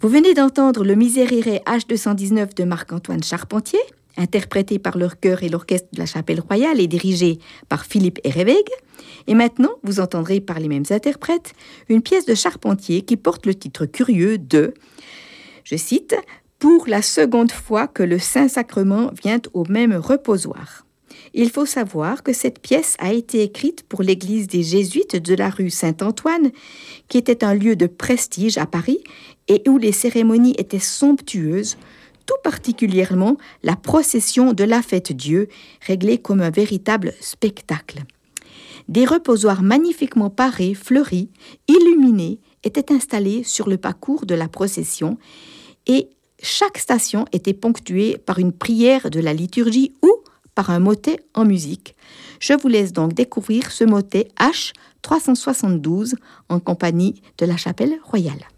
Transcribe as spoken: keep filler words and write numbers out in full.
Vous venez d'entendre le Miserere H deux cent dix-neuf de Marc-Antoine Charpentier, interprété par le chœur et l'orchestre de la Chapelle Royale et dirigé par Philippe Herreweghe. Et maintenant, vous entendrez par les mêmes interprètes une pièce de Charpentier qui porte le titre curieux de, je cite, « Pour la seconde fois que le Saint-Sacrement vient au même reposoir ». Il faut savoir que cette pièce a été écrite pour l'église des Jésuites de la rue Saint-Antoine, qui était un lieu de prestige à Paris et où les cérémonies étaient somptueuses, tout particulièrement la procession de la Fête-Dieu, réglée comme un véritable spectacle. Des reposoirs magnifiquement parés, fleuris, illuminés, étaient installés sur le parcours de la procession et chaque station était ponctuée par une prière de la liturgie ou par un motet en musique. Je vous laisse donc découvrir ce motet H trois cent soixante-douze en compagnie de la Chapelle Royale.